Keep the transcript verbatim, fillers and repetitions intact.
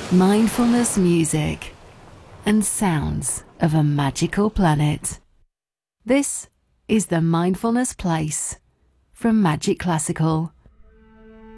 Mindfulness music and sounds of a magical planet. This is the Mindfulness Place from Magic Classical.